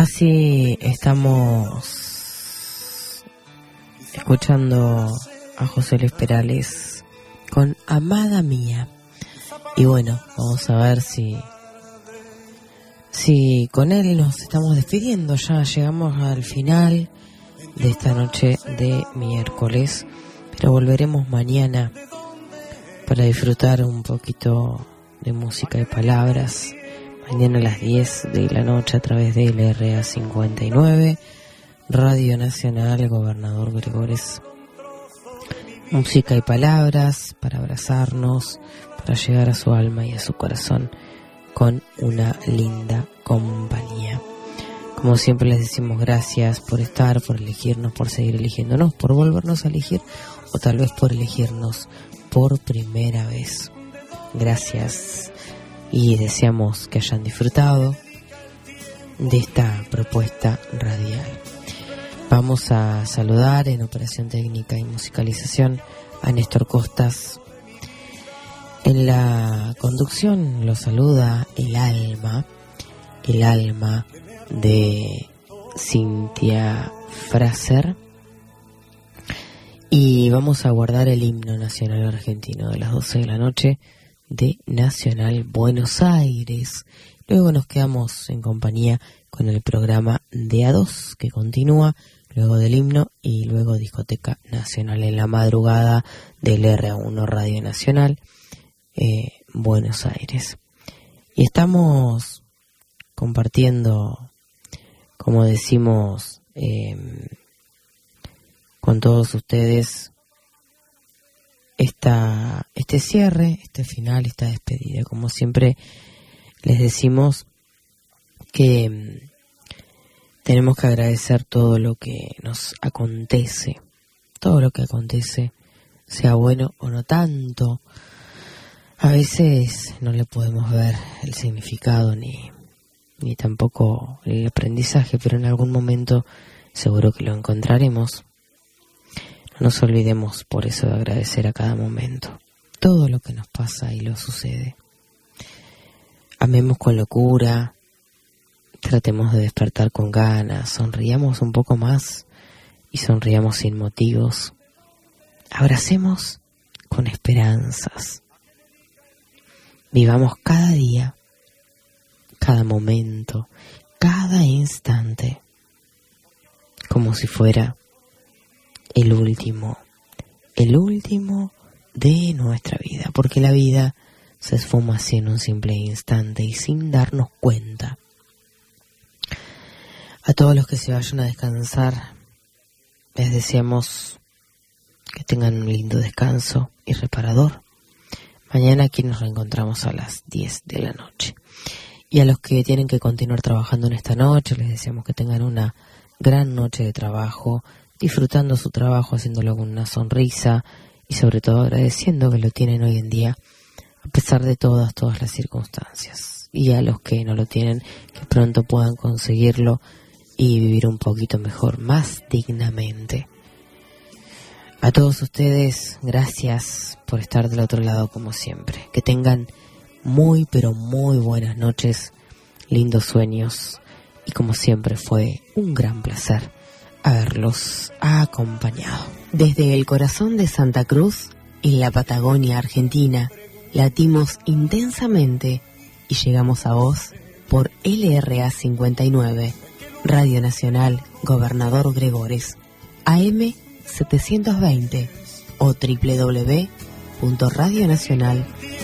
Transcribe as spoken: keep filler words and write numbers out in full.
Así estamos escuchando a José Luis Perales con Amada Mía. Y bueno, vamos a ver si si con él nos estamos despidiendo. Ya llegamos al final de esta noche de miércoles, pero volveremos mañana para disfrutar un poquito de música y palabras. Mañana a las diez de la noche a través de L R A cincuenta y nueve, Radio Nacional Gobernador Gregores. Música y palabras para abrazarnos, para llegar a su alma y a su corazón con una linda compañía. Como siempre les decimos gracias por estar, por elegirnos, por seguir eligiéndonos, por volvernos a elegir o tal vez por elegirnos por primera vez. Gracias. Y deseamos que hayan disfrutado de esta propuesta radial. Vamos a saludar en operación técnica y musicalización a Néstor Costas. En la conducción lo saluda el alma, el alma de Cintia Fraser. Y vamos a guardar el himno nacional argentino de las doce de la noche de Nacional Buenos Aires. Luego nos quedamos en compañía con el programa de A dos que continúa luego del himno y luego Discoteca Nacional en la madrugada del R A uno Radio Nacional eh, Buenos Aires. Y estamos compartiendo, como decimos, eh, con todos ustedes Esta, este cierre, este final, esta despedida. Como siempre les decimos que mmm, tenemos que agradecer todo lo que nos acontece, todo lo que acontece, sea bueno o no tanto. A veces no le podemos ver el significado ni, ni tampoco el aprendizaje, pero en algún momento seguro que lo encontraremos. No nos olvidemos por eso de agradecer a cada momento todo lo que nos pasa y lo sucede. Amemos con locura, tratemos de despertar con ganas, sonriamos un poco más y sonriamos sin motivos. Abracemos con esperanzas. Vivamos cada día, cada momento, cada instante, como si fuera el último, el último de nuestra vida, porque la vida se esfuma así en un simple instante y sin darnos cuenta. A todos los que se vayan a descansar, les deseamos que tengan un lindo descanso y reparador. Mañana aquí nos reencontramos a las diez de la noche. Y a los que tienen que continuar trabajando en esta noche, les deseamos que tengan una gran noche de trabajo, disfrutando su trabajo, haciéndolo con una sonrisa y sobre todo agradeciendo que lo tienen hoy en día a pesar de todas, todas las circunstancias. Y a los que no lo tienen, que pronto puedan conseguirlo y vivir un poquito mejor, más dignamente. A todos ustedes, gracias por estar del otro lado como siempre. Que tengan muy pero muy buenas noches, lindos sueños y como siempre fue un gran placer haberlos acompañado. Desde el corazón de Santa Cruz, en la Patagonia Argentina, latimos intensamente y llegamos a vos por L R A cincuenta y nueve, Radio Nacional Gobernador Gregores, A M setecientos veinte o doble u doble u doble u punto radio nacional